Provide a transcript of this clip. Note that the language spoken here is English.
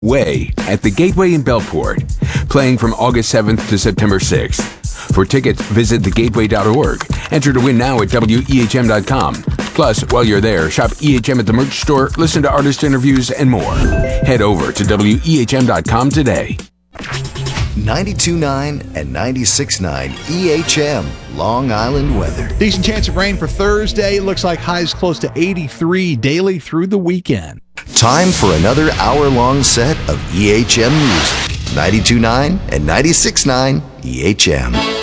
Way at the Gateway in Belport, playing from August 7th to September 6th. For tickets, visit thegateway.org. Enter to win now at WEHM.com. Plus, while you're there, shop EHM at the merch store, listen to artist interviews, and more. Head over to WEHM.com today. 92.9 and 96.9 EHM, Long Island weather. Decent chance of rain for Thursday. Looks like highs close to 83 daily through the weekend. Time for another hour-long set of EHM music. 92.9 and 96.9 EHM.